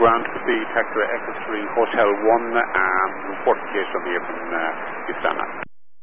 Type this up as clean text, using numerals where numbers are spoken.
ground to see Taxi Echo 3 Hotel 1, report case on the air from Istana.